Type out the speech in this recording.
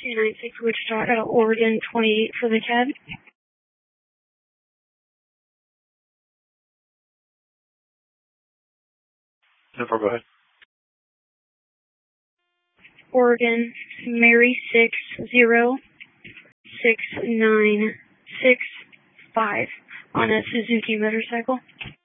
296 Wichita, Oregon 28 for the cab. No problem, go ahead. Oregon, Mary 606965 on a Suzuki motorcycle.